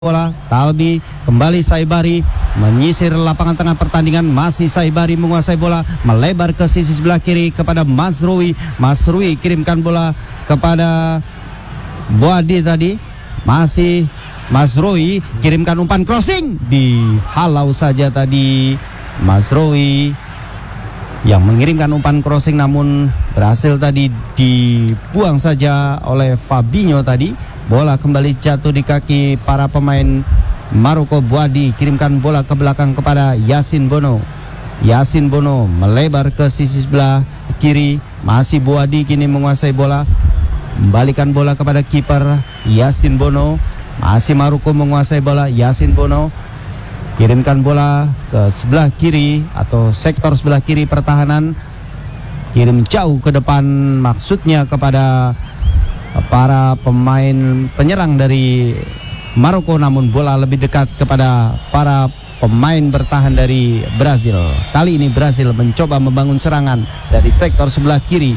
bola. Talbi kembali, Saibari menyisir lapangan tengah pertandingan. Masih Saibari menguasai bola, melebar ke sisi sebelah kiri kepada Masrui. Masrui kirimkan bola kepada Buadi tadi. Masih Masrui kirimkan umpan crossing, dihalau saja tadi Masrui yang mengirimkan umpan crossing, namun berhasil tadi dibuang saja oleh Fabinho tadi. Bola kembali jatuh di kaki para pemain Maroko. Buadi kirimkan bola ke belakang kepada Yasin Bono. Yasin Bono melebar ke sisi sebelah kiri. Masih Buadi kini menguasai bola, membalikan bola kepada kiper Yasin Bono. Masih Maroko menguasai bola. Yasin Bono kirimkan bola ke sebelah kiri atau sektor sebelah kiri pertahanan, kirim jauh ke depan, maksudnya kepada para pemain penyerang dari Maroko, namun bola lebih dekat kepada para pemain bertahan dari Brazil. Kali ini Brazil mencoba membangun serangan dari sektor sebelah kiri.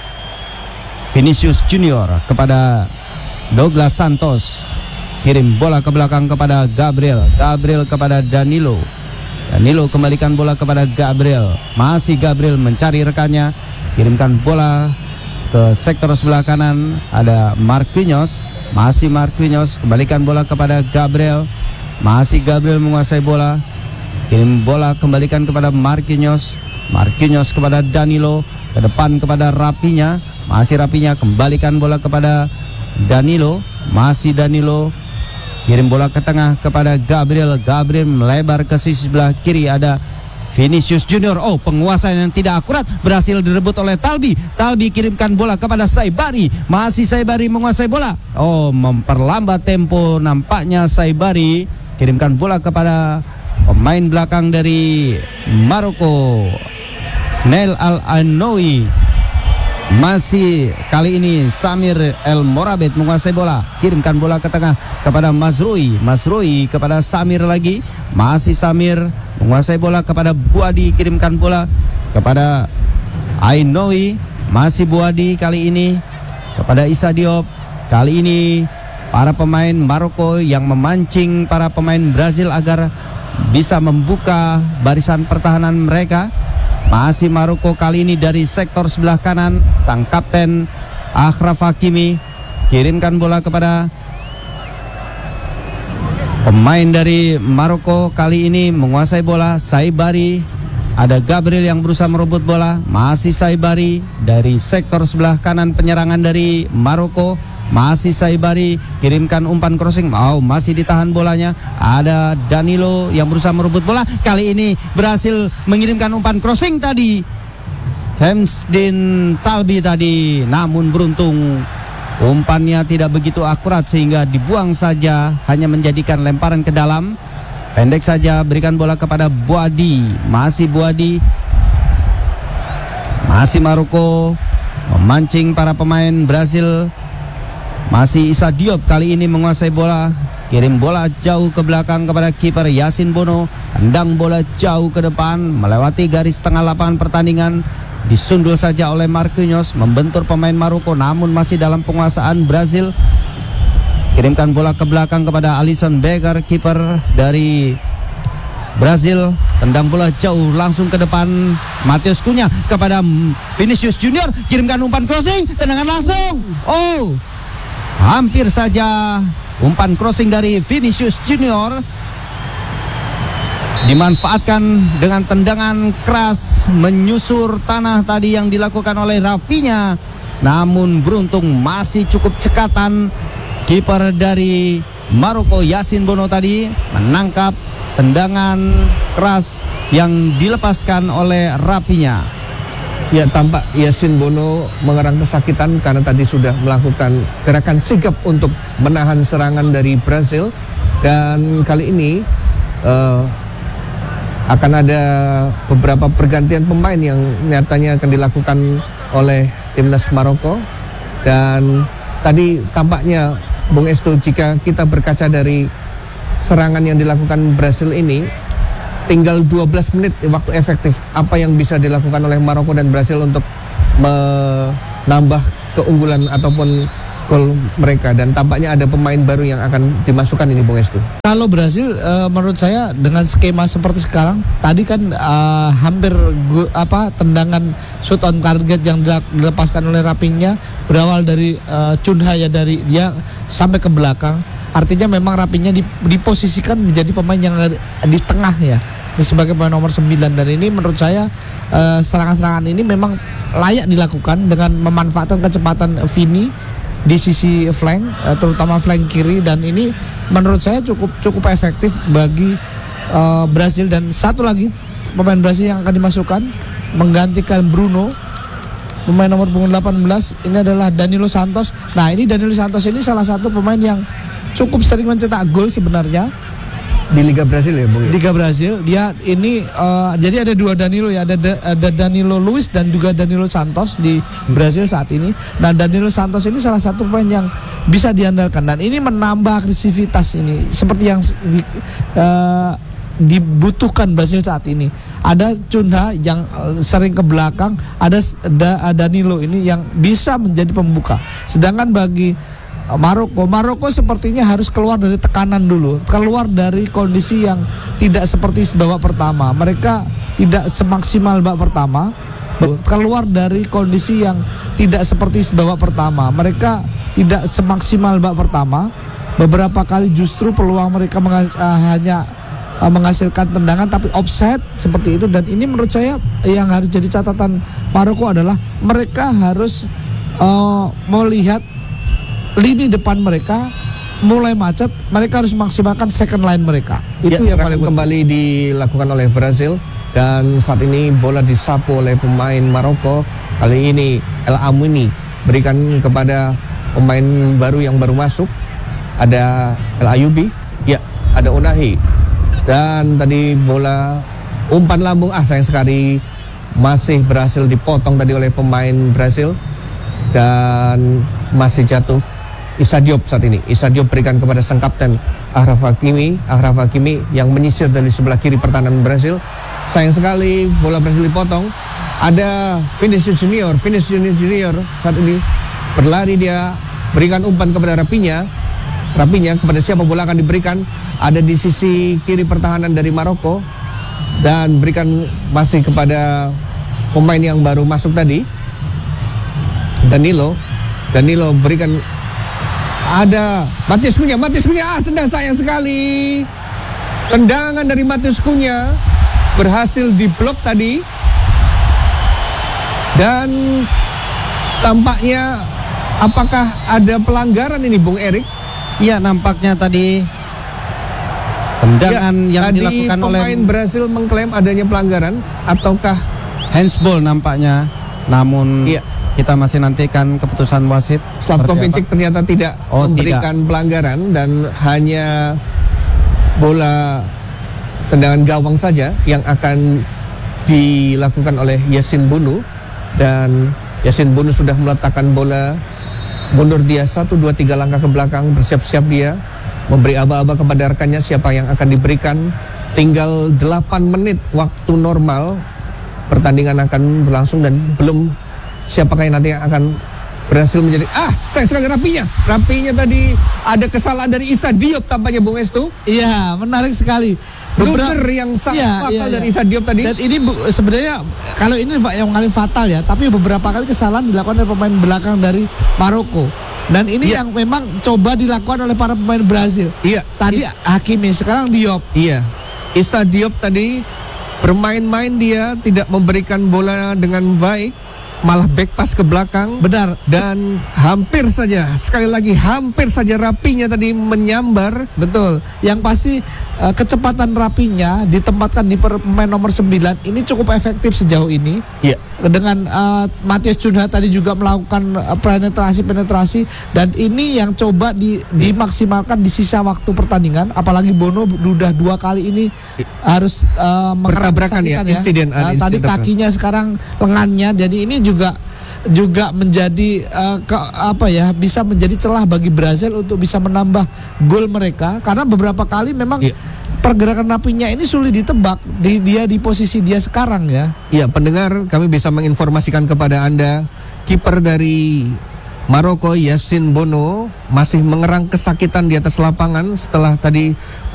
Vinicius Junior kepada Douglas Santos, kirim bola ke belakang kepada Gabriel. Gabriel kepada Danilo. Danilo kembalikan bola kepada Gabriel. Masih Gabriel mencari rekannya, kirimkan bola ke sektor sebelah kanan. Ada Marquinhos. Masih Marquinhos kembalikan bola kepada Gabriel. Masih Gabriel menguasai bola, kirim bola kembalikan kepada Marquinhos. Marquinhos kepada Danilo, ke depan kepada Rapinya. Masih Rapinya kembalikan bola kepada Danilo. Masih Danilo kirim bola ke tengah kepada Gabriel. Gabriel melebar ke sisi sebelah kiri. Ada Vinicius Junior. Oh, penguasaan yang tidak akurat, berhasil direbut oleh Talbi. Talbi kirimkan bola kepada Saibari. Masih Saibari menguasai bola. Oh, memperlambat tempo nampaknya Saibari. Kirimkan bola kepada pemain belakang dari Maroko, Nel Al-Anoui. Masih kali ini Samir El Morabet menguasai bola. Kirimkan bola ke tengah kepada Masrui. Masrui kepada Samir lagi. Masih Samir menguasai bola kepada Buadi. Kirimkan bola kepada Ainoui. Masih Buadi kali ini kepada Issa Diop. Kali ini para pemain Maroko yang memancing para pemain Brazil agar bisa membuka barisan pertahanan mereka. Masih Maroko kali ini dari sektor sebelah kanan. Sang kapten Achraf Hakimi kirimkan bola kepada pemain dari Maroko. Kali ini menguasai bola Saibari. Ada Gabriel yang berusaha merebut bola. Masih Saibari dari sektor sebelah kanan penyerangan dari Maroko. Masih Saibari kirimkan umpan crossing. Masih ditahan bolanya. Ada Danilo yang berusaha merebut bola. Kali ini berhasil mengirimkan umpan crossing tadi Hemsdin Talbi tadi, namun beruntung umpannya tidak begitu akurat sehingga dibuang saja, hanya menjadikan lemparan ke dalam. Pendek saja, berikan bola kepada Buadi. Masih Buadi. Masih Maroko memancing para pemain Brazil. Masih Issa Diop kali ini menguasai bola. Kirim bola jauh ke belakang kepada kiper Yasin Bono. Tendang bola jauh ke depan, melewati garis tengah lapangan pertandingan. Disundul saja oleh Marquinhos, membentur pemain Maroko, namun masih dalam penguasaan Brazil. Kirimkan bola ke belakang kepada Alisson Becker, kiper dari Brazil. Tendang bola jauh langsung ke depan. Matheus Cunha kepada Vinicius Junior. Kirimkan umpan crossing, tendangan langsung. Hampir saja umpan crossing dari Vinicius Junior dimanfaatkan dengan tendangan keras menyusur tanah tadi yang dilakukan oleh Rapinya. Namun beruntung masih cukup cekatan kiper dari Maroko Yasin Bono tadi menangkap tendangan keras yang dilepaskan oleh Rapinya. Ya, tampak Yasin Bono mengerang kesakitan karena tadi sudah melakukan gerakan sigap untuk menahan serangan dari Brazil. Dan kali ini akan ada beberapa pergantian pemain yang nyatanya akan dilakukan oleh timnas Maroko. Dan tadi tampaknya Bung Esto, jika kita berkaca dari serangan yang dilakukan Brazil ini, tinggal 12 menit waktu efektif. Apa yang bisa dilakukan oleh Maroko dan Brazil untuk menambah keunggulan ataupun gol mereka, dan tampaknya ada pemain baru yang akan dimasukkan ini Bung Estu. Kalau Brasil menurut saya dengan skema seperti sekarang tadi kan hampir tendangan shoot on target yang dilepaskan oleh Raphinha berawal dari Cunha ya, dari dia sampai ke belakang. Artinya memang Raphinha diposisikan menjadi pemain yang di tengah ya, sebagai pemain nomor 9, dan ini menurut saya serangan-serangan ini memang layak dilakukan dengan memanfaatkan kecepatan Vini di sisi flank, terutama flank kiri, dan ini menurut saya cukup efektif bagi Brasil. Dan satu lagi pemain Brasil yang akan dimasukkan menggantikan Bruno, pemain nomor punggung 18, ini adalah Danilo Santos. Nah, ini Danilo Santos ini salah satu pemain yang cukup sering mencetak gol sebenarnya di Liga Brasil ya Bung? Liga Brasil. Dia ini jadi ada dua Danilo ya, ada Danilo Luiz dan juga Danilo Santos di Brasil saat ini. Nah, Danilo Santos ini salah satu pemain yang bisa diandalkan, dan ini menambah agresivitas ini seperti yang dibutuhkan Brasil saat ini. Ada Cunha yang sering ke belakang, ada Danilo ini yang bisa menjadi pembuka. Sedangkan bagi Maroko sepertinya harus keluar dari tekanan dulu, keluar dari kondisi yang tidak seperti babak pertama. Mereka tidak semaksimal babak pertama, keluar dari kondisi yang tidak seperti babak pertama. Mereka tidak semaksimal babak pertama. Beberapa kali justru peluang mereka hanya menghasilkan tendangan tapi offside seperti itu, dan ini menurut saya yang harus jadi catatan Maroko adalah mereka harus melihat lini depan mereka mulai macet, mereka harus maksimalkan second line mereka. Itu yang paling kembali dilakukan oleh Brasil, dan saat ini bola disapu oleh pemain Maroko. Kali ini El Amouni berikan kepada pemain baru yang baru masuk, ada El Ayubi, ya, ada Unahi, dan tadi bola umpan lambung, sayang sekali masih berhasil dipotong tadi oleh pemain Brasil, dan masih jatuh Issa Diop saat ini. Issa Diop berikan kepada sang kapten Achraf Hakimi yang menyisir dari sebelah kiri pertahanan Brasil. Sayang sekali bola Brasil dipotong. Ada Vinicius Junior saat ini berlari, dia berikan umpan kepada Raphinha kepada siapa bola akan diberikan. Ada di sisi kiri pertahanan dari Maroko, dan berikan masih kepada pemain yang baru masuk tadi, Danilo berikan. Ada Matheus Cunha, tendang, sayang sekali. Tendangan dari Matheus Cunha berhasil diblok tadi, dan tampaknya apakah ada pelanggaran ini Bung Erik? Iya, nampaknya tadi tendangan yang dilakukan oleh pemain Brasil mengklaim adanya pelanggaran, ataukah handsball nampaknya, namun kita masih nantikan keputusan wasit. Slavkovic ternyata tidak memberikan pelanggaran, dan hanya bola tendangan gawang saja yang akan dilakukan oleh Yasin Bonu, dan Yasin Bonu sudah meletakkan bola, mundur dia 1, 2, 3 langkah ke belakang, bersiap-siap dia memberi aba-aba kepada rekannya siapa yang akan diberikan. Tinggal 8 menit waktu normal pertandingan akan berlangsung, dan belum siapakah yang nanti akan berhasil menjadi sayang sekali Raphinha tadi ada kesalahan dari Issa Diop tampaknya Bung Estu. Iya, menarik sekali. Blunder yang sangat fatal dari Issa Diop tadi. Dan ini sebenarnya kalau ini yang paling fatal ya, tapi beberapa kali kesalahan dilakukan oleh pemain belakang dari Maroko. Dan ini yang memang coba dilakukan oleh para pemain Brasil. Iya. Tadi Hakimi, sekarang Diop. Iya. Issa Diop tadi bermain-main, dia tidak memberikan bola dengan baik, malah back pass ke belakang. Benar. Dan hampir saja Raphinha tadi menyambar. Betul. Yang pasti kecepatan Raphinha ditempatkan di pemain nomor 9 ini cukup efektif sejauh ini. Iya. Dengan Matheus Cunha tadi juga melakukan penetrasi, dan ini yang coba dimaksimalkan di sisa waktu pertandingan. Apalagi Bono sudah 2 kali ini harus bertabrakan ya. Insiden tadi kakinya, sekarang lengannya. Jadi ini juga menjadi bisa menjadi celah bagi Brasil untuk bisa menambah gol mereka, karena beberapa kali memang pergerakan Raphinha ini sulit ditebak di posisi dia sekarang ya. Iya, pendengar, kami bisa menginformasikan kepada Anda, kiper dari Maroko Yasin Bono masih mengerang kesakitan di atas lapangan setelah tadi